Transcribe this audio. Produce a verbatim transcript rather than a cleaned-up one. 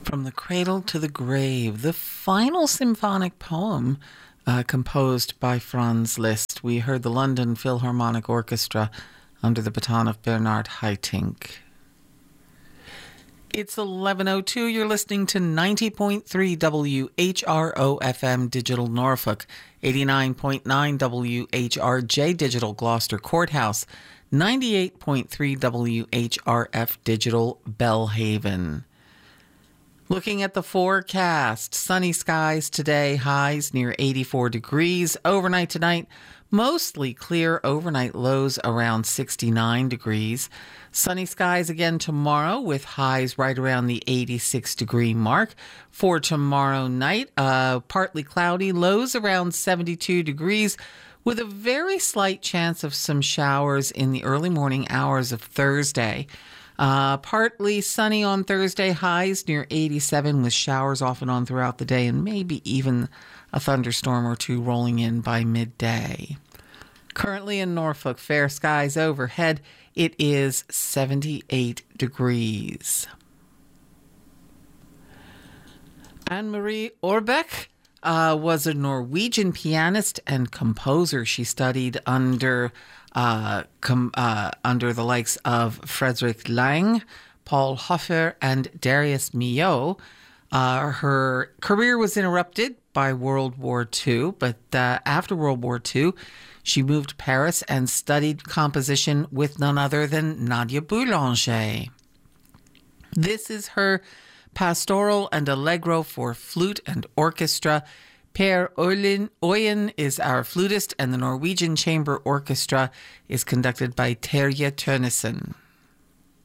From the Cradle to the Grave, the final symphonic poem uh, composed by Franz Liszt. We heard the London Philharmonic Orchestra under the baton of Bernard Haitink. It's eleven oh two. You're listening to ninety point three W H R O F M Digital Norfolk, eighty-nine point nine W H R J Digital Gloucester Courthouse, ninety-eight point three W H R F Digital Belhaven. Looking at the forecast, sunny skies today, highs near eighty-four degrees. Overnight tonight, mostly clear, overnight lows around sixty-nine degrees. Sunny skies again tomorrow with highs right around the eighty-six degree mark. For tomorrow night, uh, partly cloudy, lows around seventy-two degrees with a very slight chance of some showers in the early morning hours of Thursday. Uh, partly sunny on Thursday, highs near eighty-seven with showers off and on throughout the day and maybe even a thunderstorm or two rolling in by midday. Currently in Norfolk, fair skies overhead. It is seventy-eight degrees. Anne-Marie Orbeck uh, was a Norwegian pianist and composer. She studied under Uh, com, uh, under the likes of Frederick Lang, Paul Hofer, and Darius Milhaud. Uh, her career was interrupted by World War Two, but uh, after World War Two, she moved to Paris and studied composition with none other than Nadia Boulanger. This is her pastoral and allegro for flute and orchestra. Per Øyen, Øyen is our flutist, and the Norwegian Chamber Orchestra is conducted by Terje Tønnesen.